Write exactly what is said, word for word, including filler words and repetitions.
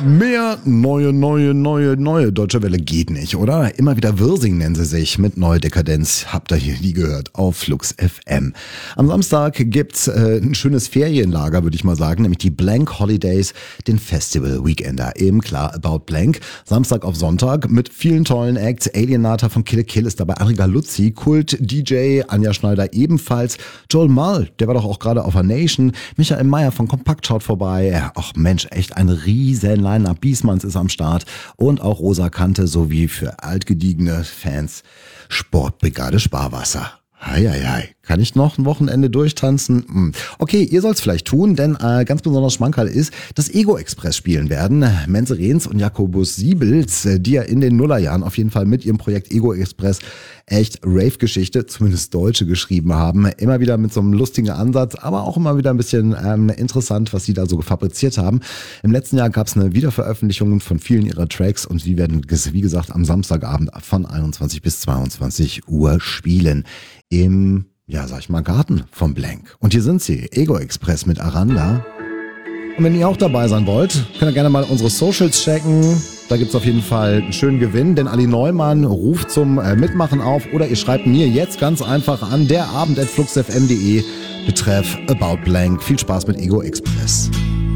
Mehr neue, neue, neue, neue Deutsche Welle geht nicht, oder? Immer wieder Wirsing nennen sie sich mit Neue Dekadenz. Habt ihr hier nie gehört auf Flux F M. Am Samstag gibt's äh, ein schönes Ferienlager, würde ich mal sagen, nämlich die Blank Holidays, den Festival Weekender. Eben klar, About Blank. Samstag auf Sonntag mit vielen tollen Acts. Alienata von Kill Kill ist dabei, André Galuzzi, Kult-D J, Anja Schneider ebenfalls. Joel Mull, der war doch auch gerade auf A Nation. Michael Mayer von Kompakt schaut vorbei. Ach Mensch, echt ein riesen Line-Up. Biesmanns ist am Start und auch Rosa Kante sowie für altgediegene Fans Sportbrigade Sparwasser. Heieiei, kann ich noch ein Wochenende durchtanzen? Hm. Okay, ihr sollt's vielleicht tun, denn äh, ganz besonders Schmankerl ist, dass Ego Express spielen werden. Menze Rehns und Jakobus Siebels, äh, die ja in den Nullerjahren auf jeden Fall mit ihrem Projekt Ego Express echt Rave-Geschichte, zumindest Deutsche, geschrieben haben. Immer wieder mit so einem lustigen Ansatz, aber auch immer wieder ein bisschen ähm, interessant, was sie da so fabriziert haben. Im letzten Jahr gab's eine Wiederveröffentlichung von vielen ihrer Tracks und die werden, wie gesagt, am Samstagabend von einundzwanzig bis zweiundzwanzig Uhr spielen. Im, ja, sag ich mal, Garten vom Blank. Und hier sind sie, Ego Express mit Aranda. Und wenn ihr auch dabei sein wollt, könnt ihr gerne mal unsere Socials checken. Da gibt's auf jeden Fall einen schönen Gewinn, denn Ali Neumann ruft zum äh, Mitmachen auf oder ihr schreibt mir jetzt ganz einfach an derabend at fluxfm punkt de betreff About Blank. Viel Spaß mit Ego Express.